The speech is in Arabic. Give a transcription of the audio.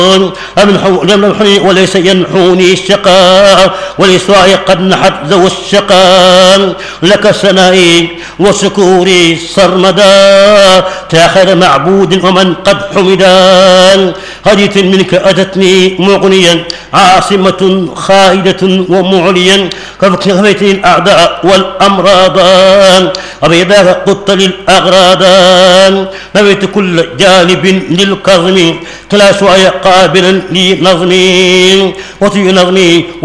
يمنحني وليس ينحوني الشقاء ولسواي قد نحت ذو الشقاء لك ثنائي وشكوري سرمدا تاخر معبود ومن قد حمدا هدية منك أتتني مغنيا عاصمة خائدة ومعليا كفيتني الأعداء والأمراض أبيضاك قدت للأغراض نويت كل جانب للكظم كلا سواي قابلا لنظمي وطي نظمي